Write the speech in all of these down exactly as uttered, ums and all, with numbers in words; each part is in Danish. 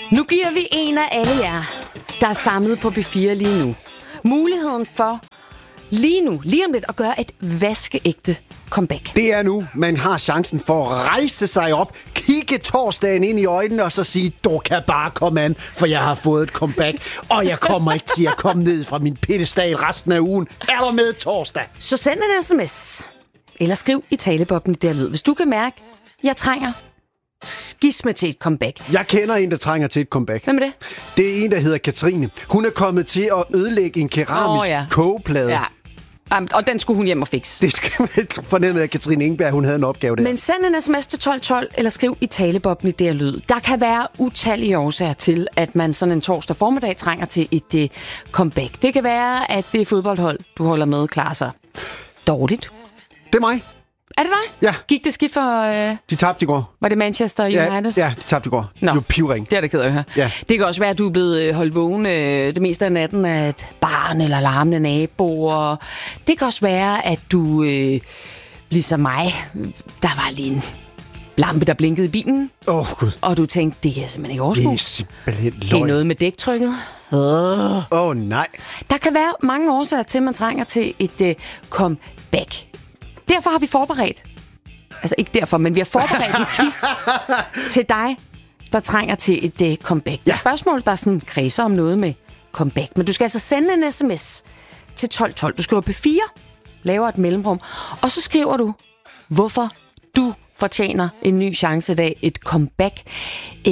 Nu giver vi en af alle jer, der er samlet på B fire lige nu, muligheden for lige nu, lige om lidt, at gøre et vaskeægte comeback. Det er nu, man har chancen for at rejse sig op, kigge torsdagen ind i øjnene og så sige, du kan bare komme an, for jeg har fået et comeback, og jeg kommer ikke til at komme ned fra min pedestal resten af ugen. Er du med torsdag? Så send en sms, eller skriv i talebobben der lyd, hvis du kan mærke, jeg trænger skisme til et comeback. Jeg kender en, der trænger til et comeback. Hvem er det? Det er en, der hedder Katrine. Hun er kommet til at ødelægge en keramisk oh, ja. kogeplade. Ja. Og den skulle hun hjem og fikse. Det skal man fornemme, at Katrine Ingeberg, hun havde en opgave der. Men send en sms til tolv tolv, eller skriv i talebobben i der lyd. Der kan være utallige årsager til, at man sådan en torsdag formiddag trænger til et uh, comeback. Det kan være, at det fodboldhold, du holder med, klarer sig dårligt. Det er mig. Er det dig? Ja. Gik det skidt for... Øh... De tabte i går. Var det Manchester United? Ja, ja de tabte i går. Nå. Det var pivring. Det er det ked af at høre. Ja. Det kan også være, at du er blevet holdt vågen øh, det meste af natten af et barn eller larmende naboer. Det kan også være, at du, øh, ligesom mig, der var lige en lampe, der blinkede i bilen. Åh, oh, Gud. Og du tænkte, det kan jeg simpelthen ikke overskue. Det er simpelthen løgn. Det er noget med dæktrykket. Åh, oh, nej. Der kan være mange årsager til, at man trænger til et øh, comeback. Derfor har vi forberedt, altså ikke derfor, men vi har forberedt en quiz til dig, der trænger til et uh, comeback. Det er spørgsmål, der sådan kredser om noget med comeback. Men du skal altså sende en sms til tolv tolv. Du skriver P fire, laver et mellemrum, og så skriver du, hvorfor du fortjener en ny chance i dag, et comeback. Øh,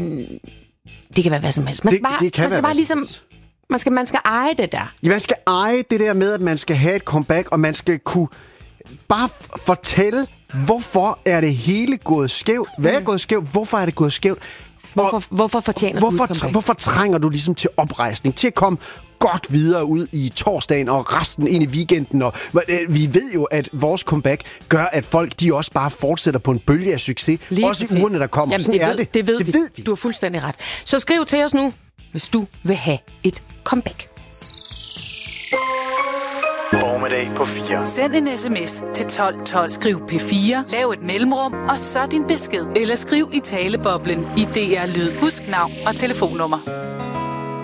det kan være hvad som helst. Man skal det, bare, det kan man skal være bare ligesom... Man skal, man skal eje det der. Ja, man skal eje det der med, at man skal have et comeback, og man skal kunne bare f- fortælle, hvorfor er det hele gået skævt? Hvad er gået skævt? Hvorfor er det gået skævt? Hvorfor, hvorfor fortjener hvorfor, du et comeback? Hvorfor trænger du ligesom til oprejsning? Til at komme godt videre ud i torsdagen og resten ind i weekenden. Og, øh, vi ved jo, at vores comeback gør, at folk de også bare fortsætter på en bølge af succes. Lige også præcis. I ugerne, der kommer. Jamen, Sådan det, er ved, det. Det, ved, det vi. ved vi. Du har fuldstændig ret. Så skriv til os nu, hvis du vil have et comeback. Formiddag på fire. Send en sms til tolv tolv. Skriv P fire, lav et mellemrum, og så din besked. Eller skriv i taleboblen i D R Lyd. Husk navn og telefonnummer.